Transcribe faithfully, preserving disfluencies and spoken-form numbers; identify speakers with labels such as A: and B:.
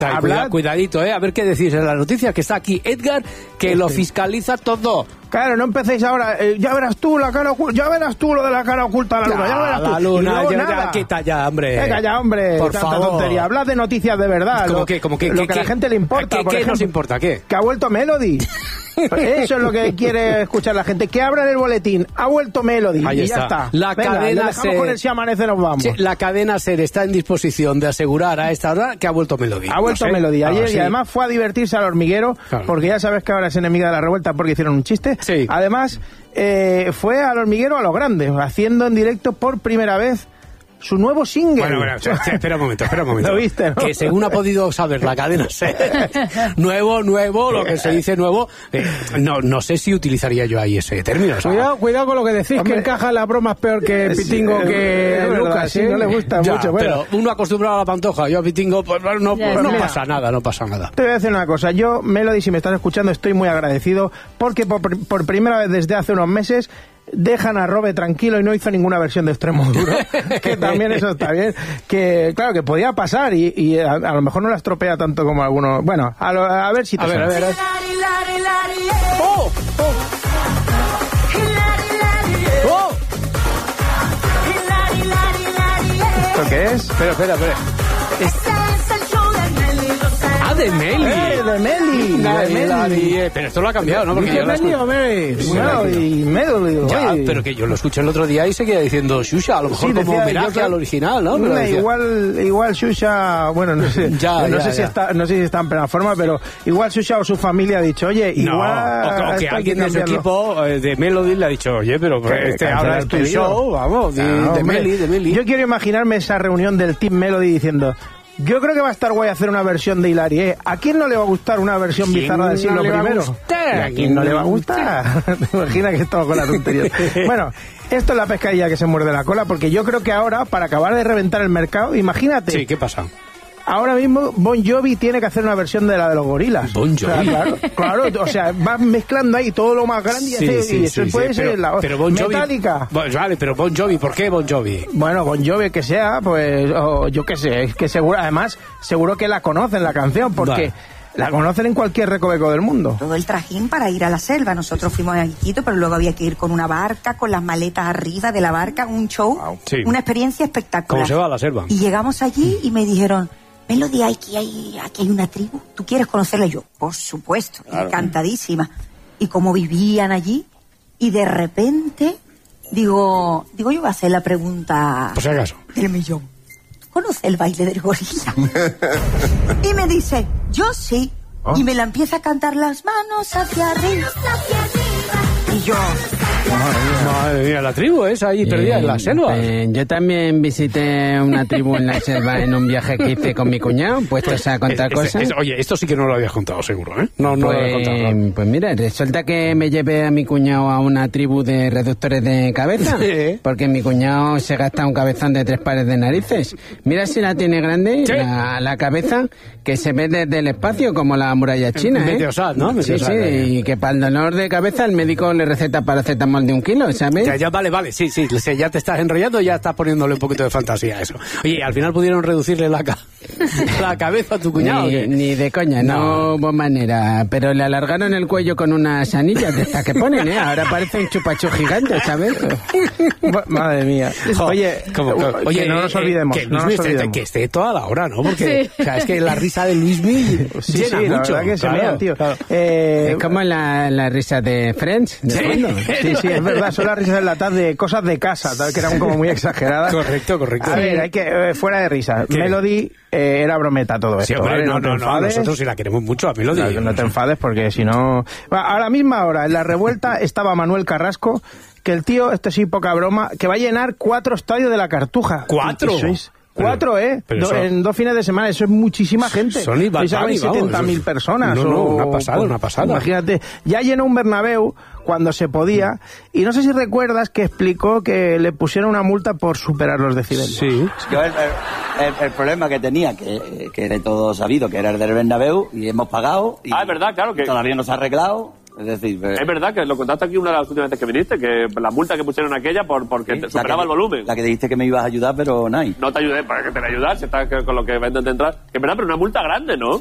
A: Cuida, cuidadito, ¿eh? A ver qué decís en la noticia, que está aquí Edgar, que este. lo fiscaliza todo.
B: Claro, no empecéis ahora, eh, ya verás tú la cara oculta, ya verás tú lo de la cara oculta a la luna, ya, ya verás tú.
A: La luna, ya, ya, quita ya, hombre.
B: Venga ya, hombre,
A: por
B: tanta
A: favor.
B: tontería. Hablad de noticias de verdad.
A: ¿Cómo
B: lo
A: que, cómo que,
B: lo
A: que,
B: que a la
A: que,
B: gente le importa.
A: ¿Qué,
B: por
A: qué
B: ejemplo,
A: nos importa? ¿Qué?
B: Que ha vuelto Melody. Eso es lo que quiere escuchar la gente. Que abran el boletín. Ha vuelto Melody.
A: Ahí
B: y
A: está.
B: ya está.
A: La
B: Venga,
A: cadena
B: dejamos
A: SER,
B: con el Si Amanece Nos Vamos.
A: Sí, la cadena SER está en disposición de asegurar a esta hora que ha vuelto Melody.
B: Ha vuelto
A: no sé.
B: Melody ayer, ah, sí. Y además fue a divertirse al hormiguero, claro. Porque ya sabes que ahora es enemiga de la revuelta porque hicieron un chiste.
A: Sí.
B: Además, eh, fue al hormiguero a lo grande, haciendo en directo por primera vez su nuevo single.
A: Bueno, bueno, espera un momento, espera un momento.
B: ¿Lo viste, no?
A: Que según ha podido saber la cadena SER, nuevo, nuevo, lo que se dice nuevo, eh, no, no sé si utilizaría yo ahí ese término. O sea,
C: cuidado, cuidado con lo que decís, hombre, que encaja la broma es peor que Pitingo, sí, que es Lucas,
B: verdad,
C: ¿sí?
B: ¿eh? No le gusta
A: ya,
B: mucho. Bueno.
A: Pero uno acostumbrado a la Pantoja, yo a Pitingo, pues no,
B: ya,
A: pues, no
B: mira,
A: pasa nada, no pasa nada.
B: Te voy a decir una cosa, yo, Melody, si me estás escuchando, estoy muy agradecido porque por, por primera vez desde hace unos meses dejan a Robe tranquilo y no hizo ninguna versión de Extremo Duro, que también eso está bien, que claro, que podía pasar y, y a, a lo mejor no la estropea tanto como algunos. Bueno, a, lo, a ver si te
A: a ver, a ver, a ver.
B: ¡Oh! ¡Oh! ¡Oh! ¿Esto qué es?
A: Espera, espera, espera. Es... Ah, de Meli.
B: Eh, de Meli.
A: La,
B: de Meli.
A: La, la, pero esto lo ha cambiado, ¿no? Porque
B: yo Meli o Meli? No, y Meli.
A: Ya, pero que yo lo escuché el otro día y seguía diciendo Xuxa, a lo mejor sí, como decía, homenaje creo, al original, ¿no?
B: Pero igual, igual Xuxa, bueno, no sé,
A: ya,
B: no,
A: ya,
B: sé
A: ya.
B: Si está, no sé si está en plena forma, pero igual Xuxa o su familia ha dicho, oye,
A: no,
B: igual...
A: O que, o que alguien de su equipo eh, de Melody le ha dicho, oye, pero que, este ahora es tu show, vamos, de, no, de Meli, de Meli.
B: Yo quiero imaginarme esa reunión del Team Melody diciendo... Yo creo que va a estar guay hacer una versión de Hilari, ¿eh? ¿A quién no le va a gustar una versión bizarra del siglo primero? ¿Y a quién no le va a gustar? ¿Te imaginas que estamos con la tontería? Bueno, esto es la pescadilla que se muerde la cola, porque yo creo que ahora, para acabar de reventar el mercado, imagínate...
A: Sí, ¿qué pasa?
B: Ahora mismo Bon Jovi tiene que hacer una versión de la de los gorilas.
A: Bon Jovi.
B: O sea, claro, claro, o sea, vas mezclando ahí todo lo más grande y,
A: sí,
B: hace,
A: sí,
B: y eso
A: sí,
B: puede
A: sí,
B: ser
A: pero,
B: la
A: pero Bon Jovi,
B: Metallica.
A: Bon, vale, pero Bon Jovi, ¿por qué Bon Jovi?
B: Bueno, Bon Jovi que sea, pues, o yo qué sé, es que seguro, además, seguro que la conocen la canción, porque... Vale. La conocen en cualquier recoveco del mundo.
D: Todo el trajín para ir a la selva. Nosotros fuimos a Quito, pero luego había que ir con una barca, con las maletas arriba de la barca, un show, wow. Sí. Una experiencia espectacular.
A: ¿Cómo se va a la selva?
D: Y llegamos allí y me dijeron, Melody, aquí hay, aquí hay una tribu, ¿tú quieres conocerla? Y yo, por supuesto, claro. Encantadísima. Y cómo vivían allí, y de repente, digo, digo yo voy a hacer la pregunta...
A: Por si acaso.
D: Del millón. ¿Conoce el baile del gorila? Y me dice, yo sí. ¿Oh? Y me la empieza a cantar las manos hacia arriba. Y yo...
A: Madre mía, la tribu esa ahí perdida eh, en la selva.
C: Eh, yo también visité una tribu en la selva en un viaje que hice con mi cuñado, puestos a contar
A: es,
C: cosas.
A: Es, es, oye, esto sí que no lo habías contado, seguro, ¿eh? No, no
C: pues,
A: lo habías contado. ¿No?
C: Pues mira, resulta que me llevé a mi cuñado a una tribu de reductores de cabeza, sí. Porque mi cuñado se gasta un cabezón de tres pares de narices. Mira si la tiene grande, sí. la, la cabeza, que se ve desde el espacio como la muralla china, ¿eh?
A: Meteosat, ¿no? Meteosat,
C: sí, sí, eh. Y que para el dolor de cabeza el médico le receta paracetamol de un kilo, ¿sabes?
A: Ya, ya, vale, vale, sí, sí, ya te estás enrollando y ya estás poniéndole un poquito de fantasía a eso. Oye, al final pudieron reducirle la, ca la cabeza a tu cuñado.
C: Ni, ni de coña, no. no hubo manera, pero le alargaron el cuello con unas anillas de estas que ponen, ¿eh? Ahora parece un chupacho gigante, ¿sabes?
B: Madre mía. Oye,
A: como, como, oye,
B: que no nos olvidemos.
A: Que,
B: no
A: nos
B: nos olvidemos.
A: que esté toda la hora, ¿no? Porque sí. O sea, es que la risa de Luismi
B: sí,
A: llena
B: sí,
A: mucho.
B: La verdad que
A: claro,
B: se mea, tío.
A: Claro.
C: Eh, es como la, la risa de Friends, de
A: sí.
C: fondo.
B: Sí, sí, es verdad, son las risas en la tarde de cosas de casa, tal, que eran como muy exageradas.
A: Correcto, correcto.
B: A ver, hay que, eh, fuera de risa. ¿Qué? Melody eh, era brometa todo esto.
A: Sí, hombre,
B: ¿vale?
A: no, no,
B: no,
A: no, nosotros sí la queremos mucho a Melody.
B: No, no te enfades porque si no... A la misma hora, en la revuelta, estaba Manuel Carrasco, que el tío, esto sí, poca broma, que va a llenar cuatro estadios de la Cartuja.
A: ¿Cuatro?
B: Cuatro, ¿eh?
A: Pero
B: Do,
A: eso,
B: en dos fines de semana, eso es muchísima gente.
A: Son
B: setenta mil personas.
A: No, no,
B: o,
A: una pasada,
B: o,
A: una pasada.
B: Imagínate, ya llenó un Bernabéu cuando se podía, y no sé si recuerdas que explicó que le pusieron una multa por superar los decibeles.
A: Sí.
E: Yo el, el, el problema que tenía, que, que era todo sabido, que era el del Bernabéu, y hemos pagado, y
F: ah, es verdad, claro que
E: todavía no se ha arreglado. Es decir... eh,
F: Es verdad que lo contaste aquí una de las últimas veces que viniste, que la multa que pusieron aquella por porque
E: sí,
F: te superaba
E: que,
F: el volumen.
E: La que dijiste que me ibas a ayudar, pero no hay.
F: No te ayudé, para que te ayudar, si estás con lo que vendes de entrar. Que es verdad, pero una multa grande, ¿no?